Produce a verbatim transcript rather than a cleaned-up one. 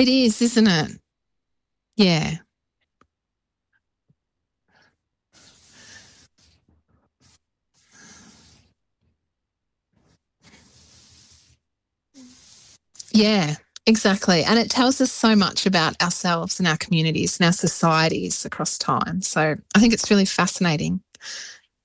It is, isn't it? Yeah. Yeah, exactly. And it tells us so much about ourselves and our communities and our societies across time. So I think it's really fascinating.